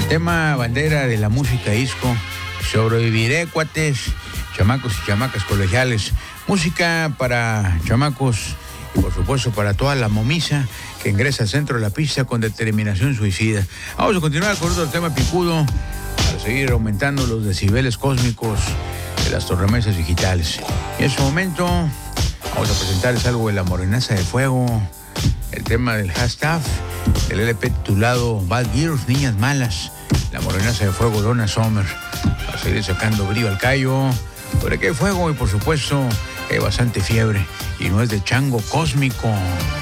Tema bandera de la música disco. Sobreviviré, cuates, chamacos y chamacas colegiales. Música para chamacos y por supuesto para toda la momisa que ingresa al centro de la pista con determinación suicida. Vamos a continuar con otro tema picudo para seguir aumentando los decibeles cósmicos de las tornamesas digitales. Y en su momento vamos a presentarles algo de la Morenaza de Fuego, el tema del hashtag, el LP titulado Bad Girls, Niñas Malas, la Morenaza de Fuego, Donna Summer. Va a seguir sacando brillo al callo, porque hay fuego y por supuesto hay bastante fiebre y no es de chango cósmico.